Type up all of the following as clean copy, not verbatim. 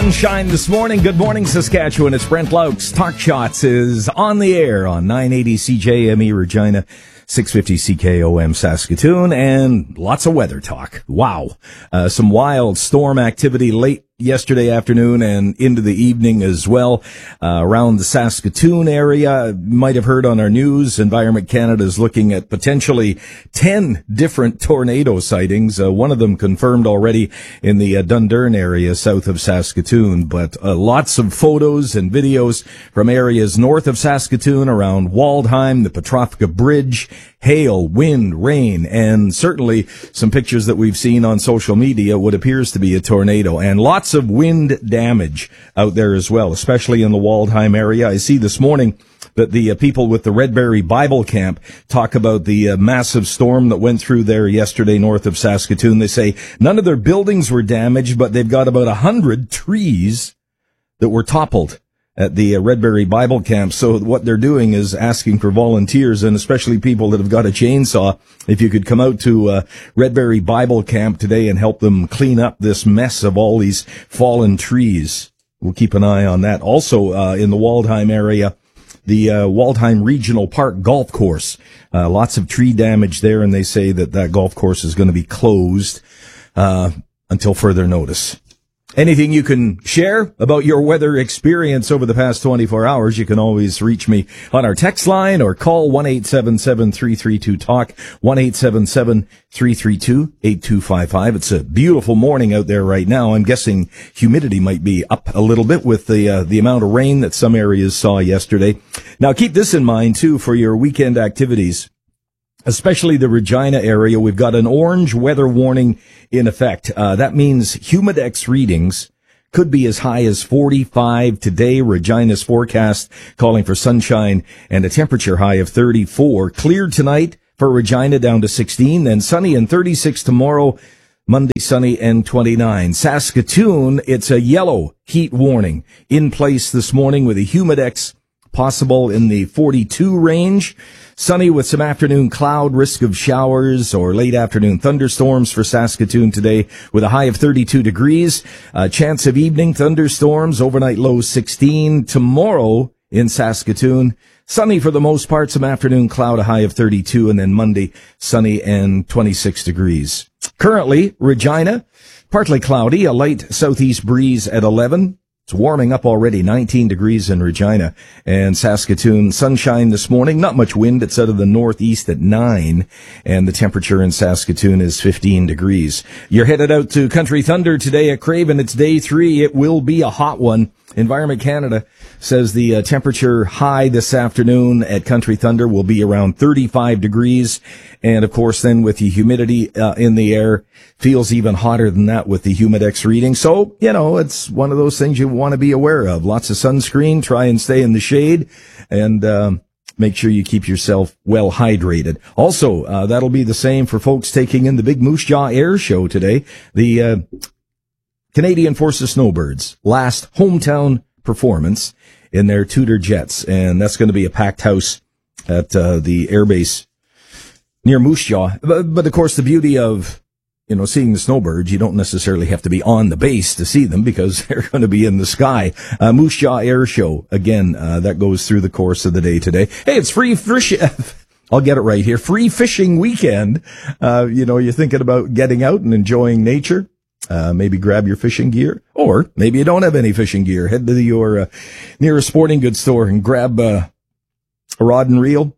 Sunshine this morning. Good morning, Saskatchewan. It's Brent Laux. Talk Shots is on the air on 980 CJME Regina, 650 CKOM Saskatoon, and lots of weather talk. Wow. Some wild storm activity late yesterday afternoon and into the evening as well, around the Saskatoon area. You might have heard on our news, Environment Canada is looking at potentially 10 different tornado sightings. One of them confirmed already in the Dundurn area south of Saskatoon, but lots of photos and videos from areas north of Saskatoon around Waldheim, the Petrovka Bridge, hail, wind, rain, and certainly some pictures that we've seen on social media, what appears to be a tornado, and lots of wind damage out there as well, especially in the Waldheim area. I see this morning that the people with the Redberry Bible Camp talk about the massive storm that went through there yesterday north of Saskatoon. They say none of their buildings were damaged, but they've got about 100 trees that were toppled at the Redberry Bible Camp. So what they're doing is asking for volunteers, and especially people that have got a chainsaw, if you could come out to Redberry Bible Camp today and help them clean up this mess of all these fallen trees. We'll keep an eye on that. Also, in the Waldheim area, the Waldheim Regional Park golf course, lots of tree damage there, and they say that that golf course is going to be closed until further notice. Anything you can share about your weather experience over the past 24 hours, you can always reach me on our text line or call 1-877-332-TALK, 1-877-332-8255. It's a beautiful morning out there right now. I'm guessing humidity might be up a little bit with the amount of rain that some areas saw yesterday. Now keep this in mind too for your weekend activities. Especially the Regina area, we've got an orange weather warning in effect. That means Humidex readings could be as high as 45 today. Regina's forecast calling for sunshine and a temperature high of 34. Clear tonight for Regina down to 16, then sunny and 36 tomorrow. Monday, sunny and 29. Saskatoon, it's a yellow heat warning in place this morning with a Humidex possible in the 42 range. Sunny with some afternoon cloud, risk of showers or late afternoon thunderstorms for Saskatoon today with a high of 32 degrees. Chance of evening thunderstorms, overnight low 16. Tomorrow in Saskatoon, sunny for the most part, some afternoon cloud, a high of 32, and then Monday, sunny and 26 degrees. Currently, Regina, partly cloudy, a light southeast breeze at 11. It's warming up already, 19 degrees in Regina. And Saskatoon, sunshine this morning, not much wind. It's out of the northeast at 9, and the temperature in Saskatoon is 15 degrees. You're headed out to Country Thunder today at Craven. It's day 3. It will be a hot one. Environment Canada says the temperature high this afternoon at Country Thunder will be around 35 degrees. And of course, then with the humidity in the air, feels even hotter than that with the Humidex reading. So, you know, it's one of those things you want to be aware of. Lots of sunscreen, try and stay in the shade, and make sure you keep yourself well hydrated. Also, that'll be the same for folks taking in the big Moose Jaw Air Show today. The Canadian Forces Snowbirds last hometown performance in their Tudor jets, and that's going to be a packed house at the airbase near Moose Jaw. But of course, the beauty of seeing the snowbirds, you don't necessarily have to be on the base to see them because they're going to be in the sky. Moose Jaw Air Show again. That goes through the course of the day today. Hey, it's free fish. I'll get it right here. Free fishing weekend. You're thinking about getting out and enjoying nature. Maybe grab your fishing gear, or maybe you don't have any fishing gear. Head to your nearest sporting goods store and grab a rod and reel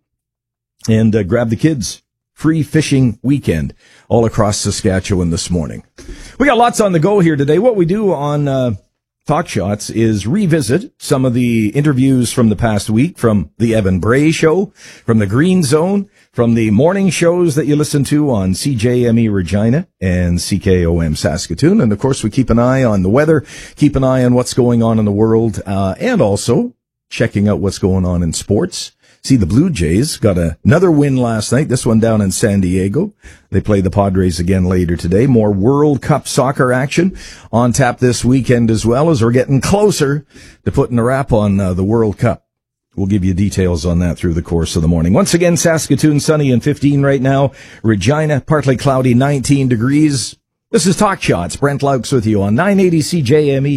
and grab the kids. Free fishing weekend all across Saskatchewan this morning. We got lots on the go here today. What we do on Talk Shots is revisit some of the interviews from the past week, from the Evan Bray Show, from the Green Zone, from the morning shows that you listen to on CJME Regina and CKOM Saskatoon. And of course, we keep an eye on the weather, keep an eye on what's going on in the world, and also checking out what's going on in sports. See, the Blue Jays got another win last night, this one down in San Diego. They play the Padres again later today. More World Cup soccer action on tap this weekend as well, as we're getting closer to putting a wrap on the World Cup. We'll give you details on that through the course of the morning. Once again, Saskatoon sunny and 15 right now. Regina partly cloudy, 19 degrees. This is Talk Shots. Brent Laux with you on 980 CJME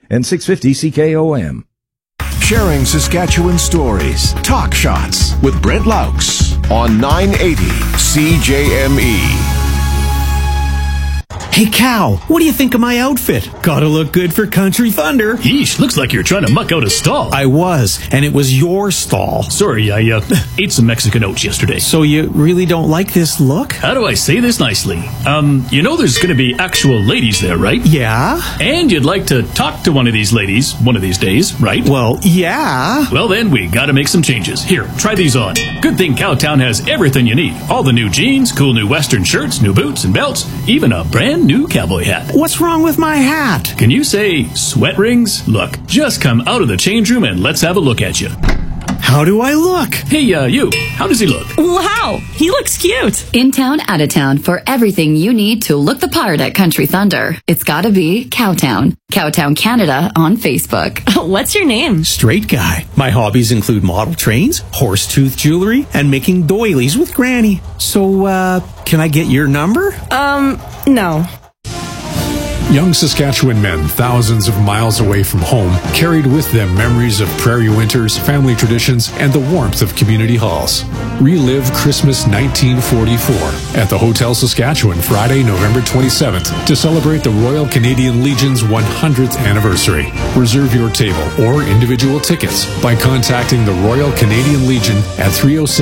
and 650 CKOM. Sharing Saskatchewan stories. Talk Shots with Brent Laux on 980 CJME. Hey, Cal, what do you think of my outfit? Gotta look good for Country Thunder. Yeesh, looks like you're trying to muck out a stall. I was, and it was your stall. Sorry, I ate some Mexican oats yesterday. So you really don't like this look? How do I say this nicely? You know there's going to be actual ladies there, right? Yeah? And you'd like to talk to one of these ladies one of these days, right? Well, yeah. Well, then we gotta make some changes. Here, try these on. Good thing Cowtown has everything you need. All the new jeans, cool new western shirts, new boots and belts, even a brand new cowboy hat. What's wrong with my hat? Can you say sweat rings? Look, just come out of the change room and let's have a look at you. How do I look? Hey, you, how does he look? Wow, he looks cute. In town, out of town, for everything you need to look the part at Country Thunder, it's gotta be Cowtown. Cowtown Canada on Facebook. What's your name? Straight guy. My hobbies include model trains, horse-tooth jewelry, and making doilies with Granny. So, can I get your number? No. Young Saskatchewan men, thousands of miles away from home, carried with them memories of prairie winters, family traditions, and the warmth of community halls. Relive Christmas 1944 at the Hotel Saskatchewan Friday, November 27th to celebrate the Royal Canadian Legion's 100th anniversary. Reserve your table or individual tickets by contacting the Royal Canadian Legion at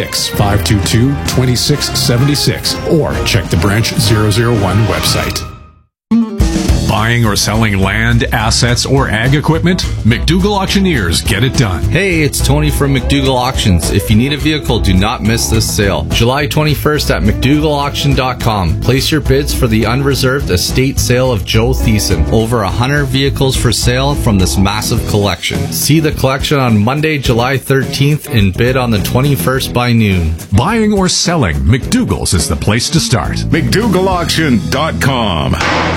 306-522-2676 or check the Branch 001 website. Buying or selling land, assets, or ag equipment? McDougall Auctioneers get it done. Hey, it's Tony from McDougall Auctions. If you need a vehicle, do not miss this sale. July 21st at McDougallAuction.com. Place your bids for the unreserved estate sale of Joe Thiessen. Over 100 vehicles for sale from this massive collection. See the collection on Monday, July 13th and bid on the 21st by noon. Buying or selling, McDougall's is the place to start. McDougallAuction.com.